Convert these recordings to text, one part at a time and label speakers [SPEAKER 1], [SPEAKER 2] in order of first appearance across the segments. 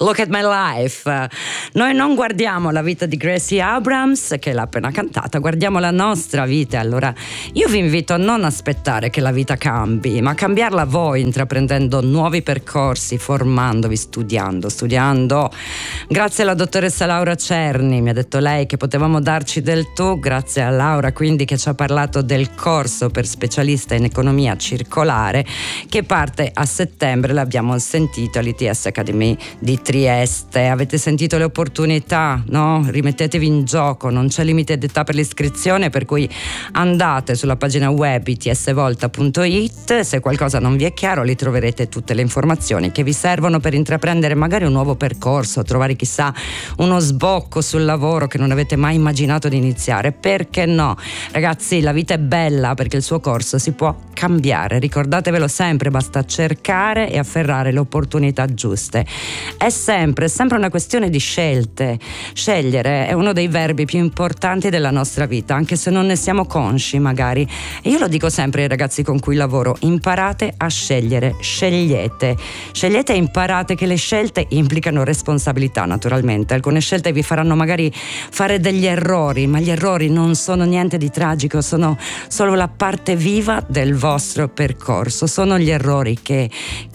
[SPEAKER 1] Look at My Life. Noi non guardiamo la vita di Gracie Abrams, che l'ha appena cantata, guardiamo la nostra vita. Allora io vi invito a non aspettare che la vita cambi, ma a cambiarla voi, intraprendendo nuovi percorsi, formandovi, studiando. Grazie alla dottoressa Laura Cerni, mi ha detto lei che potevamo darci del tu, grazie a Laura quindi che ci ha parlato del corso per specialista in economia circolare che parte a settembre, l'abbiamo sentito all'ITS Academy di Trieste. Avete sentito le opportunità, no? Rimettetevi in gioco, non c'è limite d'età per l'iscrizione, per cui andate sulla pagina web itsvolta.it, se qualcosa non vi è chiaro lì troverete tutte le informazioni che vi servono per intraprendere magari un nuovo percorso, trovare chissà uno sbocco sul lavoro che non avete mai immaginato di iniziare. Perché no? Ragazzi, la vita è bella perché il suo corso si può cambiare, ricordatevelo sempre, basta cercare e afferrare le opportunità giuste. È sempre una questione di scelte. Scegliere è uno dei verbi più importanti della nostra vita, anche se non ne siamo consci magari. E io lo dico sempre ai ragazzi con cui lavoro: imparate a scegliere, scegliete e imparate che le scelte implicano responsabilità, naturalmente. Alcune scelte vi faranno magari fare degli errori, ma gli errori non sono niente di tragico, sono solo la parte viva del vostro percorso, sono gli errori che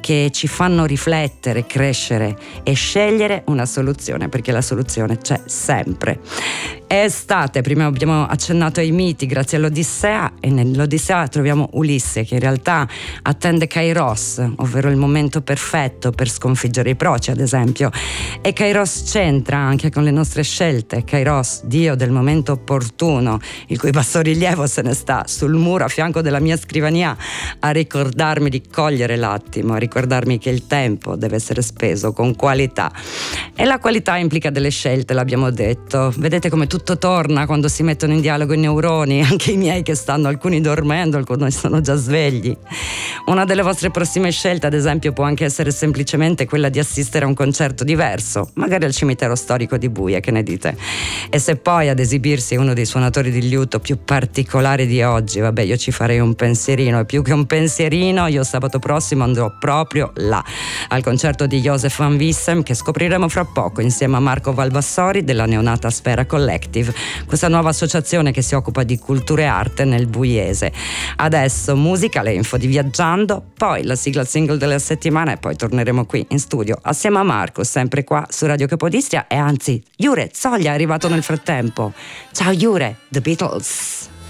[SPEAKER 1] ci fanno riflettere, crescere e scegliere una soluzione, perché la soluzione c'è sempre. È estate, prima abbiamo accennato ai miti grazie all'Odissea, e nell'Odissea troviamo Ulisse che in realtà attende Kairos, ovvero il momento perfetto per sconfiggere i proci, ad esempio, e Kairos c'entra anche con le nostre scelte. Kairos, Dio del momento opportuno, il cui bassorilievo se ne sta sul muro a fianco della mia scrivania a ricordarmi di cogliere l'attimo, a ricordarmi che il tempo deve essere speso con qualità, e la qualità implica delle scelte, l'abbiamo detto. Vedete come tutto torna quando si mettono in dialogo i neuroni, anche i miei che stanno alcuni dormendo, alcuni sono già svegli. Una delle vostre prossime scelte, ad esempio, può anche essere semplicemente quella di assistere a un concerto diverso, magari al cimitero storico di Buie, che ne dite? E se poi ad esibirsi uno dei suonatori di liuto più particolari di oggi, vabbè, io ci farei un pensierino, e più che un pensierino io sabato prossimo andrò proprio là, al concerto di Joseph Van Wissem, che scopriremo fra poco insieme a Marco Valvassori della neonata Sfera Collective, questa nuova associazione che si occupa di cultura e arte nel buiese. Adesso musica, le info di Viaggiando, poi la sigla single della settimana e poi torneremo qui in studio assieme a Marco, sempre qua su Radio Capodistria. E anzi, Jure Zoglia è arrivato nel frattempo. Ciao Jure, The Beatles.